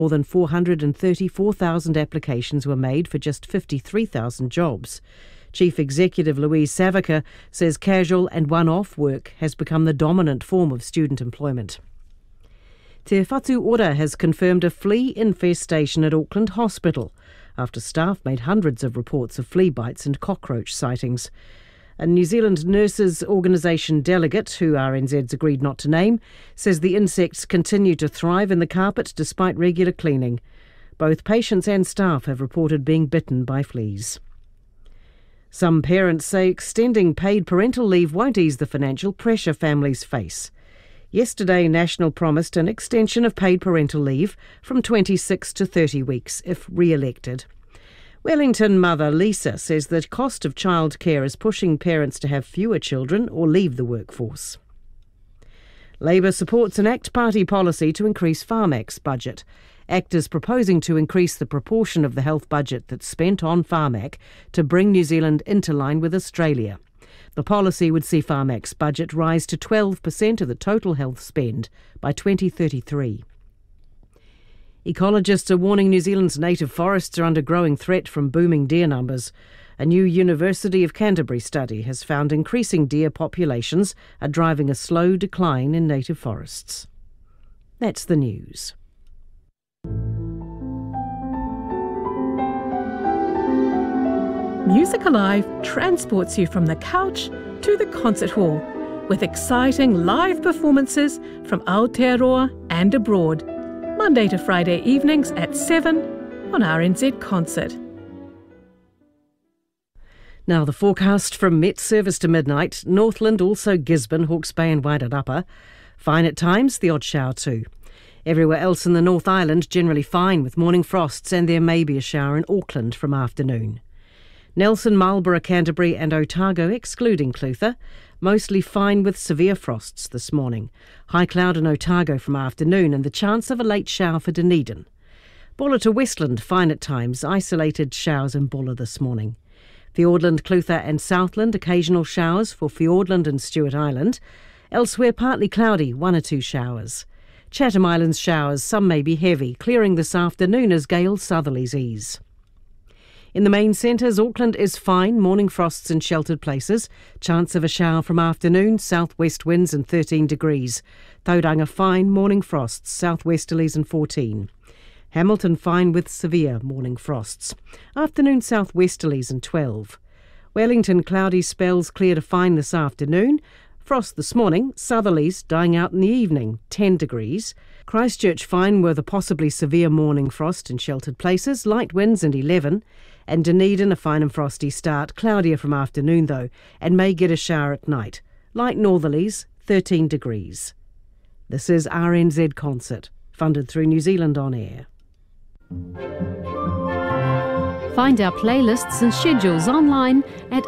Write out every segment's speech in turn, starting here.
More than 434,000 applications were made for just 53,000 jobs. Chief Executive Louise Savaker says casual and one-off work has become the dominant form of student employment. Te Whatu Ora has confirmed a flea infestation at Auckland Hospital after staff made hundreds of reports of flea bites and cockroach sightings. A New Zealand Nurses Organisation delegate, who RNZ's agreed not to name, says the insects continue to thrive in the carpet despite regular cleaning. Both patients and staff have reported being bitten by fleas. Some parents say extending paid parental leave won't ease the financial pressure families face. Yesterday, National promised an extension of paid parental leave from 26 to 30 weeks if re-elected. Wellington mother Lisa says the cost of childcare is pushing parents to have fewer children or leave the workforce. Labour supports an ACT Party policy to increase Pharmac's budget. ACT is proposing to increase the proportion of the health budget that's spent on Pharmac to bring New Zealand into line with Australia. The policy would see Pharmac's budget rise to 12% of the total health spend by 2033. Ecologists are warning New Zealand's native forests are under growing threat from booming deer numbers. A new University of Canterbury study has found increasing deer populations are driving a slow decline in native forests. That's the news. Music Alive transports you from the couch to the concert hall with exciting live performances from Aotearoa and abroad, Monday to Friday evenings at 7 on RNZ Concert. Now the forecast from Met Service to midnight, Northland, also Gisborne, Hawke's Bay and Wairarapa. Fine at times, the odd shower too. Everywhere else in the North Island generally fine with morning frosts, and there may be a shower in Auckland from afternoon. Nelson, Marlborough, Canterbury and Otago excluding Clutha. Mostly fine with severe frosts this morning. High cloud in Otago from afternoon and the chance of a late shower for Dunedin. Bulla to Westland fine at times. Isolated showers in Bulla this morning. Fiordland, Clutha and Southland occasional showers for Fiordland and Stewart Island. Elsewhere partly cloudy, 1 or 2 showers. Chatham Islands showers, some may be heavy, clearing this afternoon as gale southerlies ease. In the main centres, Auckland is fine, morning frosts in sheltered places. Chance of a shower from afternoon, south-west winds and 13 degrees. Tauranga fine, morning frosts, south-westerlies and 14. Hamilton fine with severe morning frosts. Afternoon south-westerlies and 12. Wellington cloudy spells clear to fine this afternoon. Frost this morning, southerlies dying out in the evening, 10 degrees. Christchurch fine with a possibly severe morning frost in sheltered places, light winds and 11. And Dunedin a fine and frosty start, cloudier from afternoon though, and may get a shower at night. Light northerlies, 13 degrees. This is RNZ Concert, funded through New Zealand On Air. Find our playlists and schedules online at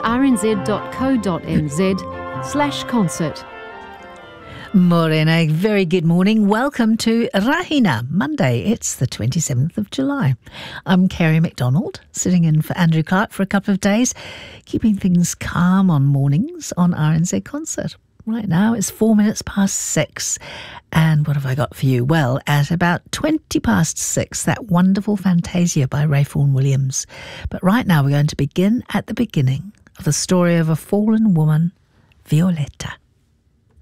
rnz.co.nz/concert. Morena, very good morning. Welcome to Rahina, Monday. It's the 27th of July. I'm Kerry McDonald, sitting in for Andrew Clark for a couple of days, keeping things calm on mornings on RNZ Concert. Right now it's 4 minutes past 6. And what have I got for you? Well, at about 20 past 6, that wonderful Fantasia by Ray Vaughan Williams. But right now we're going to begin at the beginning of the story of a fallen woman, Violetta.